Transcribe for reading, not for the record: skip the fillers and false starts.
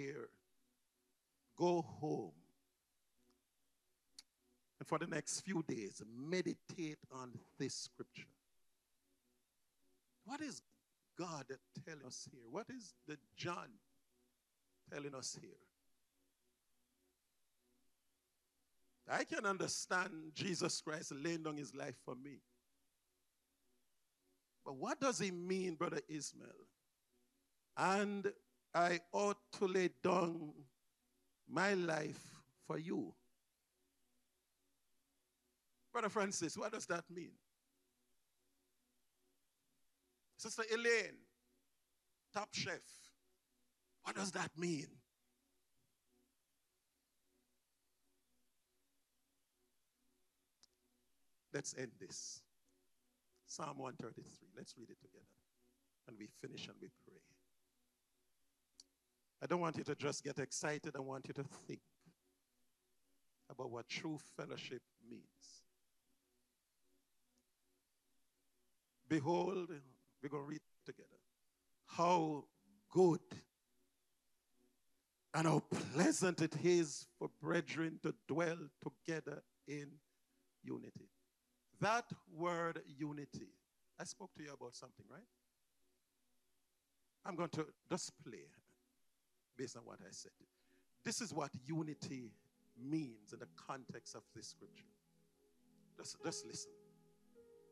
here, go home, and for the next few days, meditate on this scripture. What is God telling us here? What is the John telling us here? I can understand Jesus Christ laying down his life for me. But what does he mean, Brother Ismail? And I ought to lay down my life for you. Brother Francis, what does that mean? Sister Elaine, top chef, what does that mean? Let's end this. Psalm 133. Let's read it together. And we finish and we pray. I don't want you to just get excited. I want you to think about what true fellowship means. Behold, we're going to read together. How good and how pleasant it is for brethren to dwell together in unity. That word unity, I spoke to you about something, right? I'm going to just play based on what I said. This is what unity means in the context of this scripture. Just listen.